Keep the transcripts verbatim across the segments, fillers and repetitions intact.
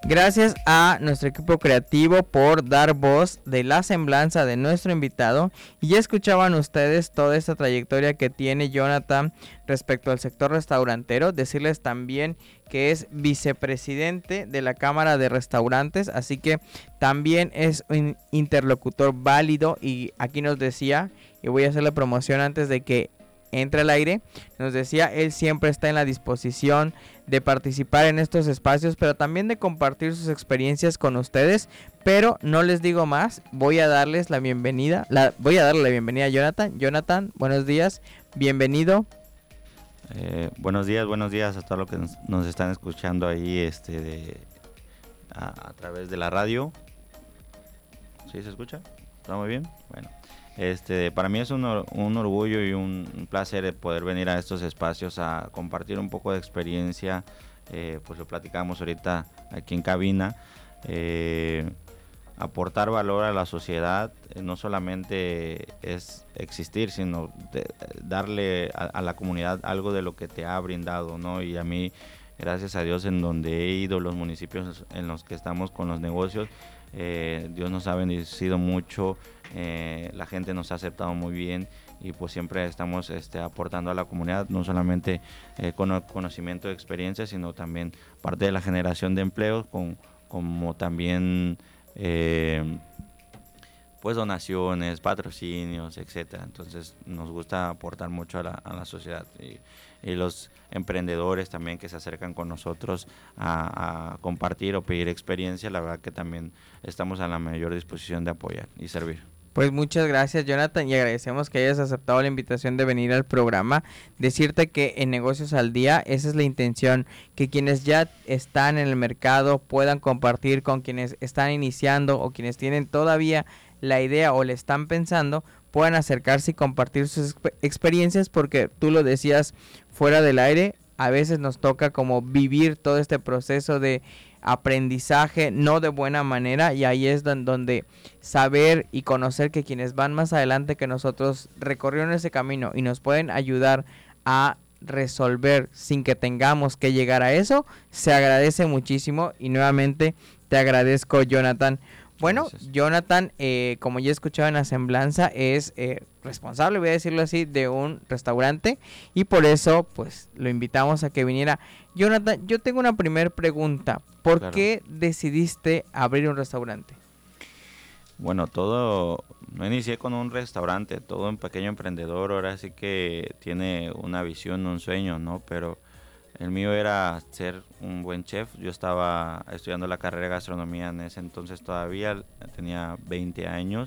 Gracias a nuestro equipo creativo por dar voz de la semblanza de nuestro invitado. Y ya escuchaban ustedes toda esta trayectoria que tiene Jonathan respecto al sector restaurantero. Decirles también que es vicepresidente de la Cámara de Restaurantes, así que también es un interlocutor válido. Y aquí nos decía, y voy a hacer la promoción antes de que entre al aire, nos decía, él siempre está en la disposición de participar en estos espacios, pero también de compartir sus experiencias con ustedes. Pero no les digo más, voy a darles la bienvenida, la, voy a darle la bienvenida a Jonathan. Jonathan, buenos días, bienvenido. Eh, buenos días, buenos días a todos los que nos, nos están escuchando ahí este de, a, a través de la radio. ¿Sí se escucha? ¿Está muy bien? Bueno. Este, para mí es un, un orgullo y un, un placer poder venir a estos espacios a compartir un poco de experiencia, eh, pues lo platicamos ahorita aquí en cabina, eh, aportar valor a la sociedad, eh, no solamente es existir, sino de, darle a, a la comunidad algo de lo que te ha brindado, ¿no? Y a mí, gracias a Dios, en donde he ido, los municipios en los que estamos con los negocios, eh, Dios nos ha bendecido mucho. Eh, la gente nos ha aceptado muy bien y pues siempre estamos este, aportando a la comunidad, no solamente eh, con conocimiento y experiencia, sino también parte de la generación de empleos, con, como también eh, pues donaciones, patrocinios, etcétera. Entonces nos gusta aportar mucho a la, a la sociedad y, y los emprendedores también que se acercan con nosotros a, a compartir o pedir experiencia, la verdad que también estamos a la mayor disposición de apoyar y servir. Pues muchas gracias, Jonathan, y agradecemos que hayas aceptado la invitación de venir al programa. Decirte que en Negocios al Día esa es la intención, que quienes ya están en el mercado puedan compartir con quienes están iniciando o quienes tienen todavía la idea o le están pensando, puedan acercarse y compartir sus exp- experiencias, porque tú lo decías fuera del aire, a veces nos toca como vivir todo este proceso de aprendizaje no de buena manera, y ahí es don, donde saber y conocer que quienes van más adelante que nosotros recorrieron ese camino y nos pueden ayudar a resolver sin que tengamos que llegar a eso, se agradece muchísimo. Y nuevamente te agradezco, Jonathan. Bueno, Gracias. Jonathan, eh, como ya escuchaba en la semblanza, es eh, responsable, voy a decirlo así, de un restaurante, y por eso pues lo invitamos a que viniera. Jonathan, yo tengo una primera pregunta. ¿Por claro. qué decidiste abrir un restaurante? Bueno, todo, no inicié con un restaurante, todo un pequeño emprendedor, ahora sí que tiene una visión, un sueño, ¿no? Pero el mío era ser un buen chef. Yo estaba estudiando la carrera de gastronomía en ese entonces todavía, tenía veinte años.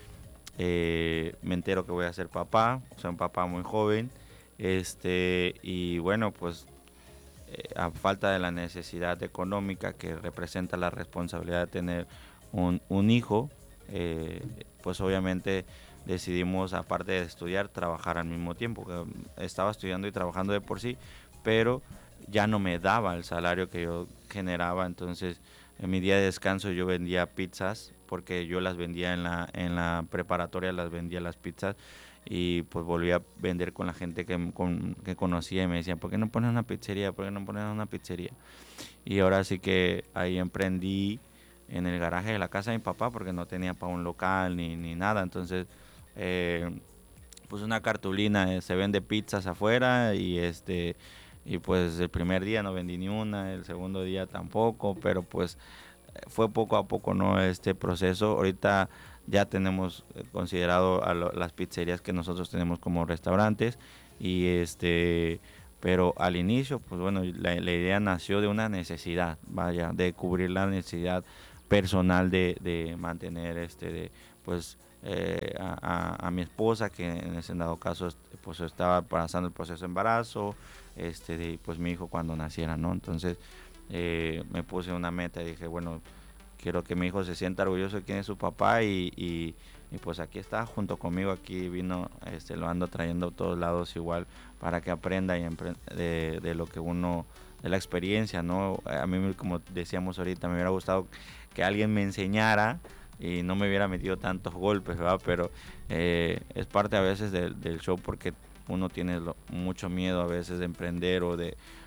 Eh, me entero que voy a ser papá, o sea, un papá muy joven. Este, y bueno, pues eh, a falta de la necesidad económica que representa la responsabilidad de tener un, un hijo, eh, pues obviamente decidimos, aparte de estudiar, trabajar al mismo tiempo. Estaba estudiando y trabajando de por sí, pero ya no me daba el salario que yo generaba. Entonces en mi día de descanso yo vendía pizzas, porque yo las vendía en la en la preparatoria, las vendía las pizzas, y pues volví a vender con la gente que, con, que conocía, y me decían, ¿por qué no pones una pizzería? ¿Por qué no pones una pizzería? Y ahora sí que ahí emprendí en el garaje de la casa de mi papá, porque no tenía para un local ni, ni nada. Entonces eh, puse una cartulina, eh, se vende pizzas afuera, y este y pues el primer día no vendí ni una, el segundo día tampoco, pero pues fue poco a poco, ¿no? Este proceso. Ahorita ya tenemos considerado a lo, las pizzerías que nosotros tenemos como restaurantes, y este pero al inicio, pues bueno, la, la idea nació de una necesidad, vaya, de cubrir la necesidad personal de, de mantener este de pues eh, a, a, a mi esposa, que en ese dado caso pues estaba pasando el proceso de embarazo, este de pues mi hijo cuando naciera, ¿no? Entonces eh, me puse una meta y dije, bueno, quiero que mi hijo se sienta orgulloso de quién es su papá, y, y, y pues aquí está junto conmigo, aquí vino, este lo ando trayendo a todos lados igual, para que aprenda y empre- de, de lo que uno, de la experiencia, ¿no? A mí, como decíamos ahorita, me hubiera gustado que alguien me enseñara y no me hubiera metido tantos golpes, ¿verdad? Pero eh, es parte a veces del, del show, porque uno tiene lo, mucho miedo a veces de emprender, o de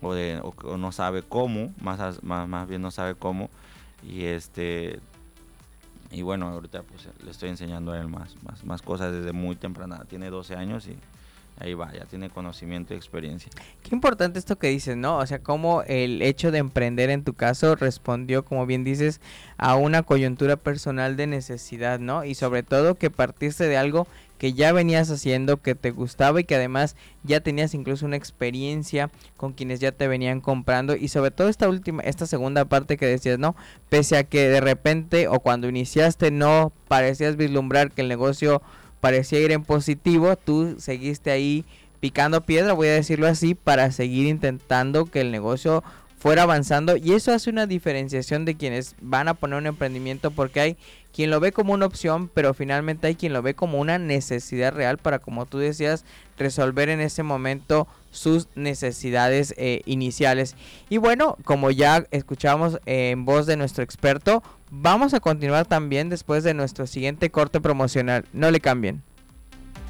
o, de, o, o no sabe cómo, más, más, más bien no sabe cómo, y este y bueno, ahorita pues le estoy enseñando a él más, más, más cosas desde muy temprana. Tiene doce años y ahí va, ya tiene conocimiento y experiencia. Qué importante esto que dices, ¿no? O sea, cómo el hecho de emprender en tu caso respondió, como bien dices, a una coyuntura personal de necesidad, ¿no? Y sobre todo que partiste de algo que ya venías haciendo, que te gustaba y que además ya tenías incluso una experiencia con quienes ya te venían comprando. Y sobre todo esta última, esta segunda parte que decías, ¿no? Pese a que de repente o cuando iniciaste no parecías vislumbrar que el negocio parecía ir en positivo, tú seguiste ahí picando piedra, voy a decirlo así, para seguir intentando que el negocio fuera avanzando, y eso hace una diferenciación de quienes van a poner un emprendimiento, porque hay quien lo ve como una opción, pero finalmente hay quien lo ve como una necesidad real para, como tú decías, resolver en ese momento sus necesidades eh, iniciales. Y bueno, como ya escuchamos eh, en voz de nuestro experto, vamos a continuar también después de nuestro siguiente corte promocional. No le cambien.